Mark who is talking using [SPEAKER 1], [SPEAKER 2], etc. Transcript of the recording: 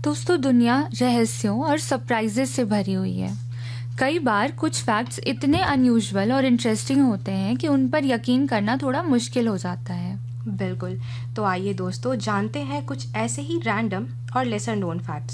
[SPEAKER 1] दोस्तों, दुनिया रहस्यों और सरप्राइजेस से भरी हुई है। कई बार कुछ फैक्ट्स इतने अनयूजुअल और इंटरेस्टिंग होते हैं कि उन पर यकीन करना थोड़ा मुश्किल हो जाता है।
[SPEAKER 2] बिल्कुल। तो आइए दोस्तों जानते हैं कुछ ऐसे ही रैंडम और लेसर नोन फैक्ट्स।